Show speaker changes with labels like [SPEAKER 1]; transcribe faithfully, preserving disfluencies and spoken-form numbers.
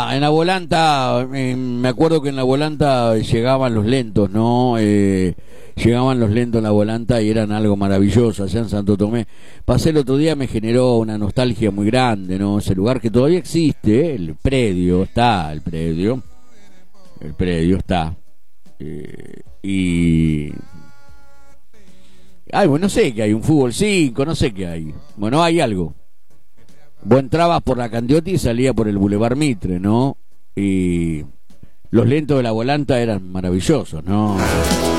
[SPEAKER 1] No, en la volanta, eh, me acuerdo que en la volanta llegaban los lentos, ¿no? Eh, llegaban los lentos en la volanta y eran algo maravilloso allá en Santo Tomé. Pasé el otro día, me generó una nostalgia muy grande, ¿no? Ese lugar que todavía existe, ¿eh? El predio, está el predio, el predio está. Eh, y... Ay, bueno, no sé qué hay, un fútbol cinco, no sé qué hay. Bueno, hay algo. Vos entrabas por la Candioti y salía por el Boulevard Mitre, ¿no? Y los lentos de la volanta eran maravillosos, ¿no?